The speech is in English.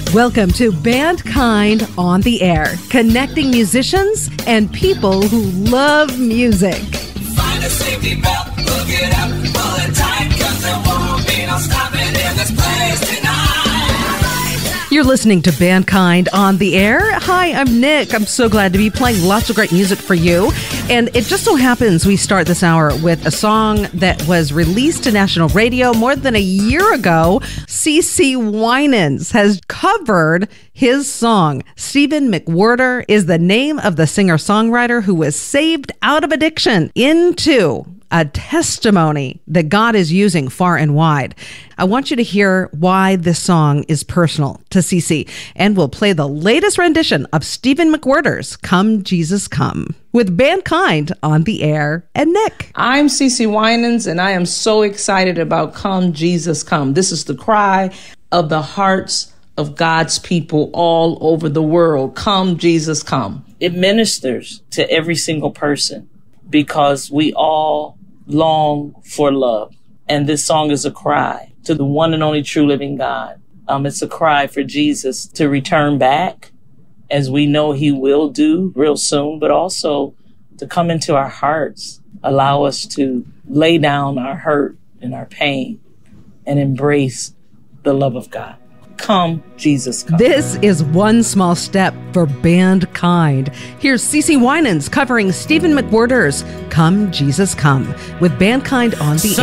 Welcome to Bandkind on the Air, connecting musicians and people who love music. Find a safety belt, hook it up, pull it tight, 'cause there won't be no stopping in this place tonight. You're listening to Bandkind on the Air. Hi, I'm Nick. I'm so glad to be playing lots of great music for you. And it just so happens we start this hour with a song that was released to national radio more than a year ago. CeCe Winans has covered his song. Stephen McWhorter is the name of the singer-songwriter who was saved out of addiction into a testimony that God is using far and wide. I want you to hear why this song is personal to CeCe, and we'll play the latest rendition of Stephen McWhorter's Come Jesus Come with Bandkind on the Air and Nick. I'm CeCe Winans, and I am so excited about Come Jesus Come. This is the cry of the hearts of God's people all over the world. Come Jesus Come. It ministers to every single person because we all long for love. And this song is a cry to the one and only true living God. It's a cry for Jesus to return back, as we know he will do real soon, but also to come into our hearts, allow us to lay down our hurt and our pain and embrace the love of God. Come, Jesus, come. This is one small step for Bandkind. Here's CeCe Winans covering Stephen McWhorter's Come Jesus Come with Bandkind on the Air.